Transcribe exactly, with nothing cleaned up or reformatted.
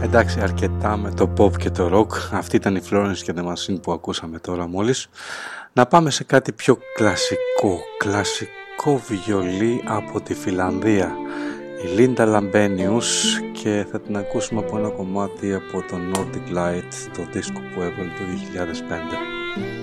Εντάξει, αρκετά με το pop και το rock. Αυτή ήταν η Florence και the Machine που ακούσαμε τώρα μόλις. Να πάμε σε κάτι πιο κλασικό. Κλασικό βιολί από τη Φιλανδία. Η Linda Lambenius, και θα την ακούσουμε από ένα κομμάτι από το Nordic Light, το δίσκο που έβγαλε το δύο χιλιάδες πέντε.